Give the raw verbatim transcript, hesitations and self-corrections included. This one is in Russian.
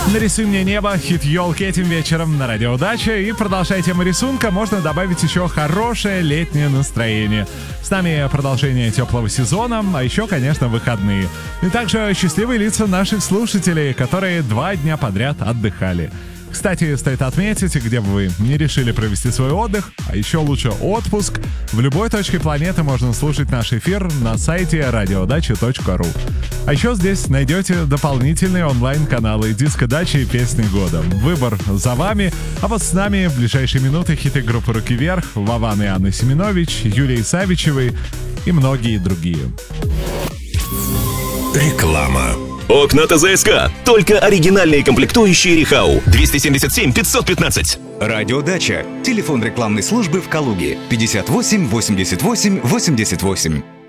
«Нарисуй мне небо», хит елки этим вечером на Радио Дача. И продолжая тему рисунка, можно добавить еще хорошее летнее настроение. С нами продолжение теплого сезона, а еще, конечно, выходные. И также счастливые лица наших слушателей, которые два дня подряд отдыхали. Кстати, стоит отметить, где бы вы не решили провести свой отдых, а еще лучше отпуск, в любой точке планеты можно слушать наш эфир на сайте радиодача точка ру. А еще здесь найдете дополнительные онлайн-каналы «Диско Дачи» и «Песни года». Выбор за вами, а вот с нами в ближайшие минуты хиты группы «Руки вверх», Вован и Анны Семенович, Юлии Савичевой и многие другие. Реклама. Окна ТЗСК. Только оригинальные комплектующие Рихау. двести семьдесят семь пятьсот пятнадцать. Радиодача. Телефон рекламной службы в Калуге. пятьдесят восемь восемьдесят восемь восемьдесят восемь.